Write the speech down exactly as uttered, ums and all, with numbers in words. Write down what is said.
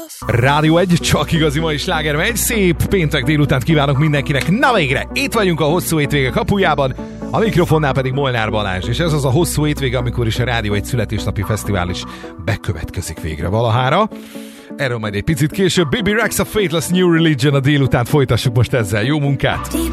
Rádió egy, csak igazi mai sláger megy. Szép péntek délutánt kívánok mindenkinek. Na végre, itt vagyunk a hosszú hétvége kapujában, a mikrofonnál pedig Molnár Balázs. És ez az a hosszú hétvége, amikor is a Rádió egy születésnapi fesztivál is bekövetkezik végre valahára. Erről majd egy picit később. Bibi Rexa, Faithless New Religion a délután, folytassuk most ezzel. Jó munkát!